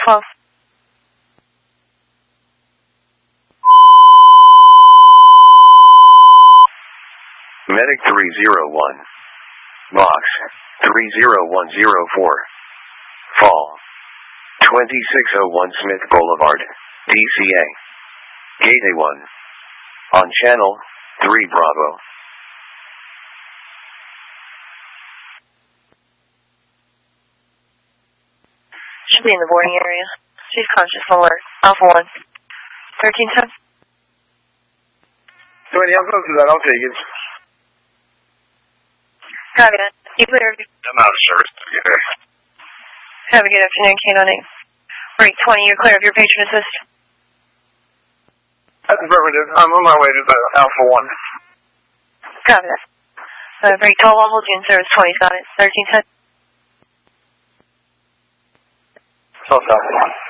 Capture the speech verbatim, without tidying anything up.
twelve. Medic three zero one. Box three zero one zero four. Fall. twenty-six oh one Smith Boulevard, D C A. Gate A one. On channel three Bravo. Should be in the boarding area. She's conscious alert. Alpha one. thirteen ten. twenty, I'm close to that. I'll take it. Copy that. You clear. I'm out of service. Yeah. Have a good afternoon, K nine eight. Break twenty, you're clear of your patron assist. That's affirmative. I'm on my way to the Alpha one. Copy that. Uh, break twelve, I'll hold you in service twenty, got it. thirteen ten. So, Alpha one.